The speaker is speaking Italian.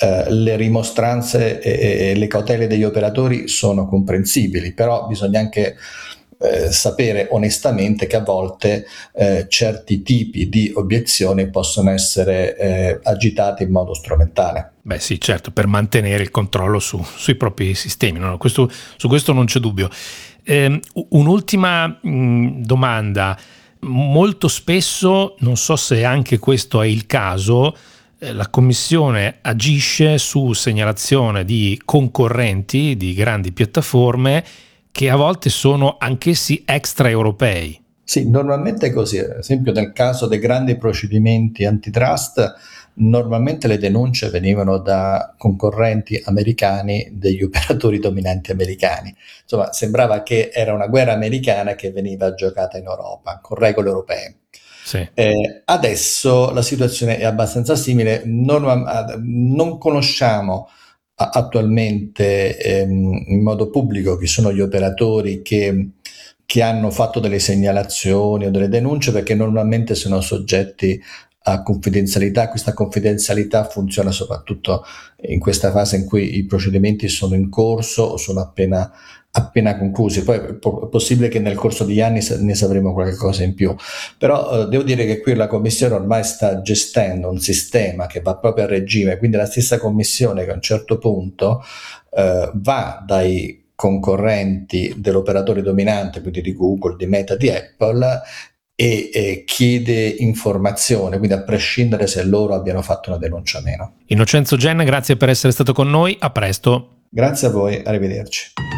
le rimostranze e le cautele degli operatori sono comprensibili, però bisogna anche sapere onestamente che a volte certi tipi di obiezioni possono essere agitati in modo strumentale. Beh sì, certo, per mantenere il controllo sui propri sistemi, no? Su questo non c'è dubbio. Un'ultima domanda. Molto spesso, non so se anche questo è il caso, la Commissione agisce su segnalazione di concorrenti di grandi piattaforme che a volte sono anch'essi extraeuropei. Sì, normalmente è così. Ad esempio nel caso dei grandi procedimenti antitrust, normalmente le denunce venivano da concorrenti americani degli operatori dominanti americani. Insomma, sembrava che era una guerra americana che veniva giocata in Europa, con regole europee. Sì. Adesso la situazione è abbastanza simile, non conosciamo attualmente in modo pubblico chi sono gli operatori che hanno fatto delle segnalazioni o delle denunce, perché normalmente sono soggetti a confidenzialità. Questa confidenzialità funziona soprattutto in questa fase in cui i procedimenti sono in corso o sono appena conclusi. Poi è possibile che nel corso degli anni ne sapremo qualche cosa in più, però devo dire che qui la Commissione ormai sta gestendo un sistema che va proprio a regime, quindi la stessa Commissione che a un certo punto va dai concorrenti dell'operatore dominante, quindi di Google, di Meta, di Apple, e chiede informazione, quindi a prescindere se loro abbiano fatto una denuncia o meno. Innocenzo Gen, grazie per essere stato con noi, a presto. Grazie a voi, arrivederci.